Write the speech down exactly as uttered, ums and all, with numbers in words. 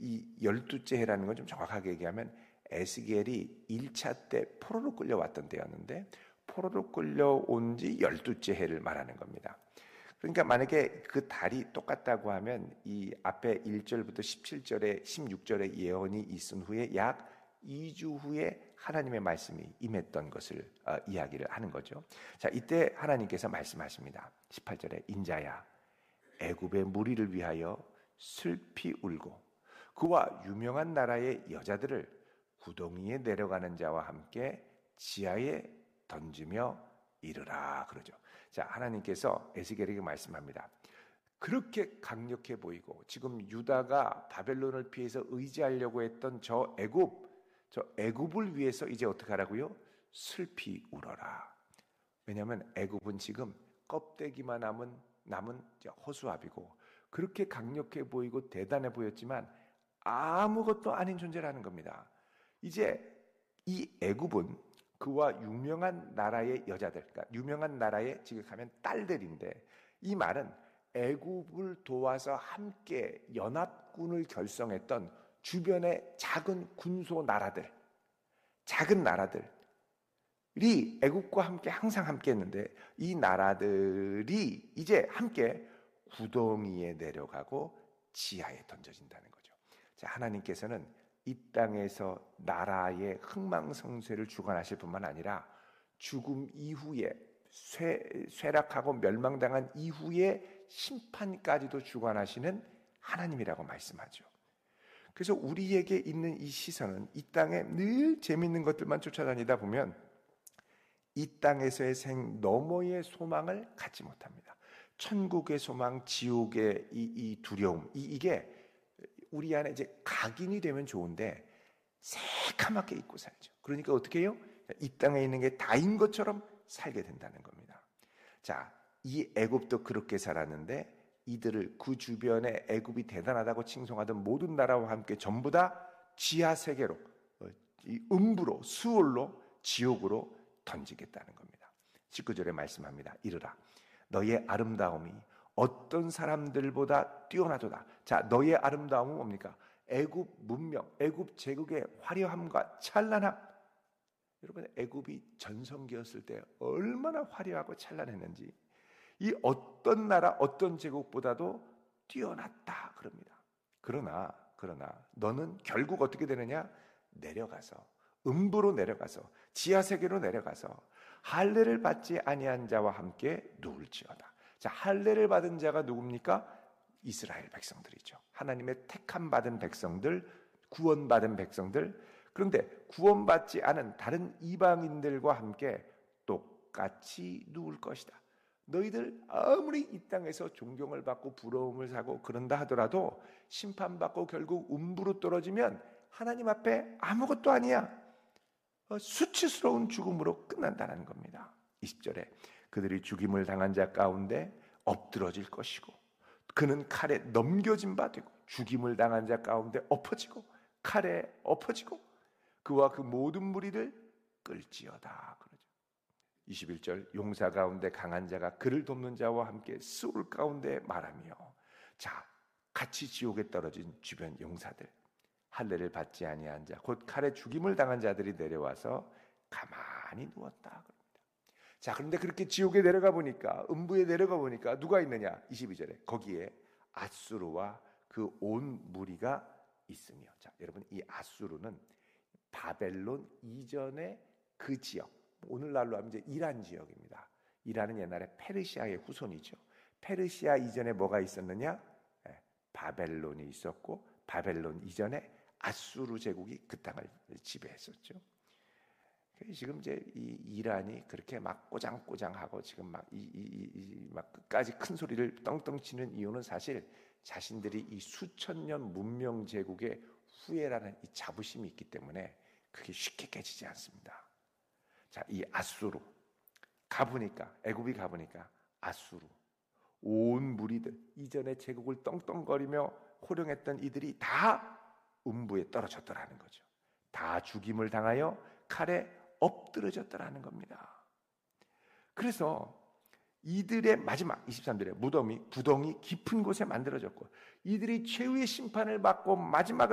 이 열두째 해라는 건 좀 정확하게 얘기하면 에스겔이 일 차 때 포로로 끌려왔던 때였는데 포로로 끌려온 지 열두째 해를 말하는 겁니다. 그러니까 만약에 그 달이 똑같다고 하면 이 앞에 일 절부터 십칠 절에 십육 절에 예언이 있은 후에 약 이 주 후에 하나님의 말씀이 임했던 것을 어, 이야기를 하는 거죠. 자, 이때 하나님께서 말씀하십니다. 십팔 절에 인자야 애굽의 무리를 위하여 슬피 울고 그와 유명한 나라의 여자들을 구덩이에 내려가는 자와 함께 지하에 던지며 이르라 그러죠. 자, 하나님께서 에스겔에게 말씀합니다. 그렇게 강력해 보이고 지금 유다가 바벨론을 피해서 의지하려고 했던 저 애굽, 저 애굽을 위해서 이제 어떻게 하라고요? 슬피 울어라. 왜냐하면 애굽은 지금 껍데기만 남은 남은 허수아비고 그렇게 강력해 보이고 대단해 보였지만 아무것도 아닌 존재라는 겁니다. 이제 이 애굽은 그와 유명한 나라의 여자들, 그러니까 유명한 나라의 지극하면 딸들인데 이 말은 애굽을 도와서 함께 연합군을 결성했던 주변의 작은 군소 나라들, 작은 나라들이 애굽과 함께 항상 함께 했는데 이 나라들이 이제 함께 구덩이에 내려가고 지하에 던져진다는 거죠. 자, 하나님께서는 이 땅에서 나라의 흥망성쇠를 주관하실 뿐만 아니라 죽음 이후에 쇠, 쇠락하고 멸망당한 이후에 심판까지도 주관하시는 하나님이라고 말씀하죠. 그래서 우리에게 있는 이 시선은 이 땅에 늘 재밌는 것들만 쫓아다니다 보면 이 땅에서의 생 너머의 소망을 갖지 못합니다. 천국의 소망, 지옥의 이, 이 두려움, 이, 이게 우리 안에 이제 각인이 되면 좋은데 새카맣게 잊고 살죠. 그러니까 어떻게 해요? 이 땅에 있는 게 다인 것처럼 살게 된다는 겁니다. 자, 이 애굽도 그렇게 살았는데 이들을 그 주변에 애굽이 대단하다고 칭송하던 모든 나라와 함께 전부 다 지하 세계로, 이 음부로, 수올로, 지옥으로 던지겠다는 겁니다. 십구 절에 말씀합니다. 이르라 너의 아름다움이 어떤 사람들보다 뛰어나도다. 자, 너의 아름다움은 뭡니까? 애굽 문명, 애굽 제국의 화려함과 찬란함. 여러분, 애굽이 전성기였을 때 얼마나 화려하고 찬란했는지 이 어떤 나라, 어떤 제국보다도 뛰어났다 그럽니다. 그러나 그러나 너는 결국 어떻게 되느냐? 내려가서 음부로 내려가서 지하세계로 내려가서 할례를 받지 아니한 자와 함께 누울지어다. 자, 할례를 받은 자가 누굽니까? 이스라엘 백성들이죠. 하나님의 택함 받은 백성들, 구원받은 백성들. 그런데 구원받지 않은 다른 이방인들과 함께 똑같이 누울 것이다. 너희들 아무리 이 땅에서 존경을 받고 부러움을 사고 그런다 하더라도 심판받고 결국 음부로 떨어지면 하나님 앞에 아무것도 아니야. 수치스러운 죽음으로 끝난다는 겁니다. 이십 절에 그들이 죽임을 당한 자 가운데 엎드러질 것이고 그는 칼에 넘겨진 바 되고 죽임을 당한 자 가운데 엎어지고 칼에 엎어지고 그와 그 모든 무리를 끌지어다 그러죠. 이십일 절 용사 가운데 강한 자가 그를 돕는 자와 함께 수울 가운데 말하며 자, 같이 지옥에 떨어진 주변 용사들 할례를 받지 아니한 자 곧 칼에 죽임을 당한 자들이 내려와서 가만히 누웠다 그럽니다. 자, 그런데 그렇게 지옥에 내려가 보니까 음부에 내려가 보니까 누가 있느냐? 이십이 절에 거기에 아수르와 그 온 무리가 있으며. 자, 여러분, 이 아수르는 바벨론 이전의 그 지역, 오늘날로 하면 이제 이란 지역입니다. 이란은 옛날에 페르시아의 후손이죠. 페르시아 이전에 뭐가 있었느냐? 네, 바벨론이 있었고 바벨론 이전에 아수르 제국이 그 땅을 지배했었죠. 지금 이제 이 이란이 그렇게 막 꼬장꼬장하고 지금 막 이 이 이 막 끝까지 큰 소리를 떵떵 치는 이유는 사실 자신들이 이 수천 년 문명 제국의 후예라는 이 자부심이 있기 때문에 그게 쉽게 깨지지 않습니다. 자, 이 아수르 가보니까 애굽이 가보니까 아수르 온 무리들 이전의 제국을 떵떵거리며 호령했던 이들이 다 음부에 떨어졌더라는 거죠. 다 죽임을 당하여 칼에 엎드러졌더라는 겁니다. 그래서 이들의 마지막 이십삼 절에 무덤이 구덩이 깊은 곳에 만들어졌고 이들이 최후의 심판을 받고 마지막을